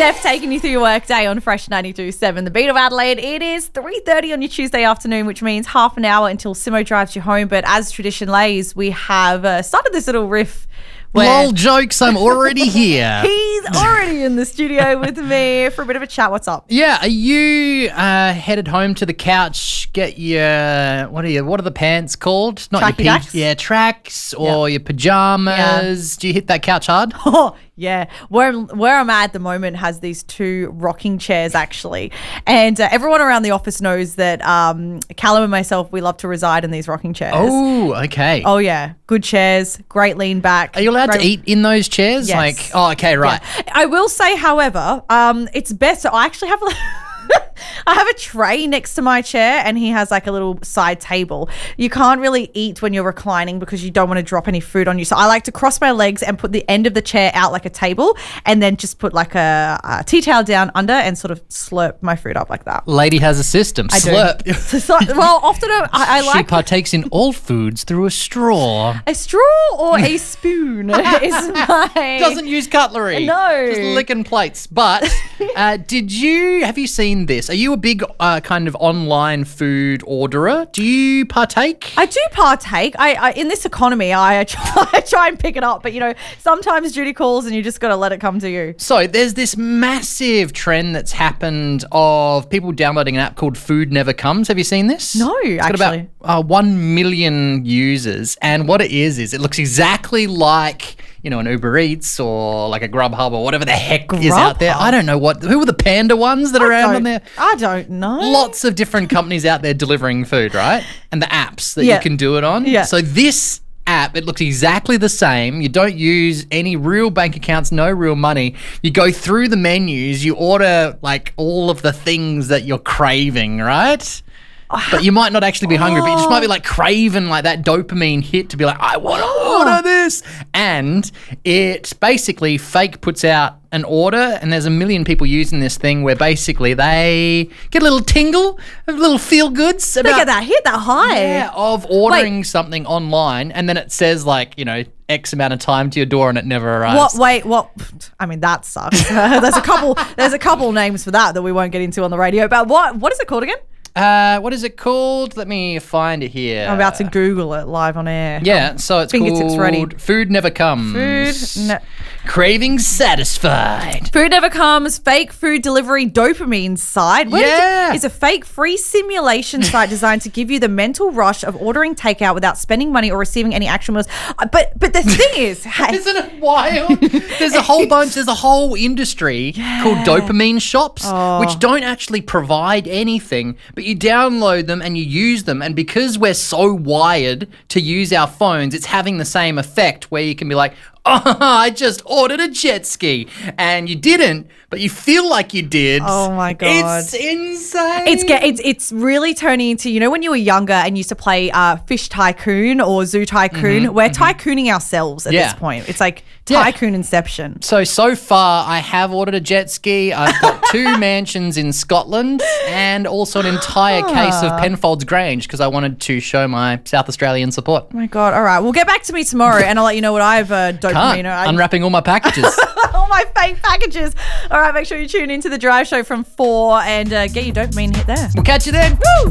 Steph taking you through your work day on Fresh 92.7, the Beat of Adelaide. It is 3:30 on your Tuesday afternoon, which means half an hour until Simo drives you home. But as tradition lays, we have started this little riff. Lol jokes, I'm already here. He's already in the studio with me for a bit of a chat. What's up? Yeah, are you headed home to the couch, get your, what are the pants called? Not Tracky your dacks? Yeah, tracks or your pajamas. Do you hit that couch hard? Oh, yeah. Where I'm at the moment has these two rocking chairs, actually. And everyone around the office knows that Callum and myself, we love to reside in these rocking chairs. Oh, okay. Oh, yeah. Good chairs, great lean back. Are you allowed to eat in those chairs? Yes. Okay, right. Yeah. I will say, however, it's better. I actually have I have a tray next to my chair and he has like a little side table. You can't really eat when you're reclining because you don't want to drop any food on you. So I like to cross my legs and put the end of the chair out like a table and then just put like a tea towel down under and sort of slurp my food up like that. Lady has a system. Slurp. Well, often I like... She partakes in all foods through a straw. A straw or a spoon is my... Doesn't use cutlery. No. Just licking plates. But have you seen this? Are you a big kind of online food orderer? Do you partake? I do partake. I in this economy, I try and pick it up. But, sometimes duty calls and you just got to let it come to you. So there's this massive trend that's happened of people downloading an app called Food Never Comes. Have you seen this? No, it's actually. got about 1 million users. And what it is it looks exactly like... an Uber Eats or like a Grubhub or whatever the heck is out there. I don't know who are the panda ones that are around on there? I don't know. Lots of different companies out there delivering food, right? And the apps that you can do it on. Yeah. So this app, it looks exactly the same. You don't use any real bank accounts, no real money. You go through the menus, you order like all of the things that you're craving, right? But you might not actually be hungry, but you just might be like craving like that dopamine hit to be like, I want to order this. And it basically fake puts out an order and there's 1 million people using this thing where basically they get a little tingle, a little feel goods about. Look at that, hit that high. Yeah, of ordering something online and then it says like, X amount of time to your door and it never arrives. What? I mean, that sucks. There's a couple names for that we won't get into on the radio. But what is it called again? What is it called? Let me find it here. I'm about to Google it live on air. Yeah, so it's Fingertips called ready. Food Never Comes. Cravings satisfied. Food Never Comes, fake food delivery dopamine site. It's a fake free simulation site designed to give you the mental rush of ordering takeout without spending money or receiving any actual meals. But the thing is... Isn't it wild? There's a whole industry called dopamine shops, which don't actually provide anything, but you download them and you use them. And because we're so wired to use our phones, it's having the same effect where you can be like, oh, I just ordered a jet ski. And you didn't, but you feel like you did. Oh, my God. It's insane. It's really turning into, when you were younger and used to play Fish Tycoon or Zoo Tycoon, we're tycooning ourselves at this point. It's like tycoon inception. So far, I have ordered a jet ski. I've got 2 mansions in Scotland and also an entire case of Penfolds Grange because I wanted to show my South Australian support. Oh, my God. All right. Well, get back to me tomorrow and I'll let you know what I've dopamine. Unwrapping all my packages. All my fake packages. All right. Make sure you tune into The Drive Show from 4 and get your dopamine hit there. We'll catch you then. Woo!